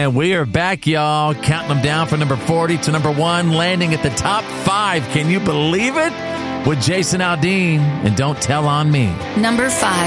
And we are back, y'all, counting them down from number 40 to number 1, landing at the top 5. Can you believe it? With Jason Aldean and Don't Tell on Me. Number 5.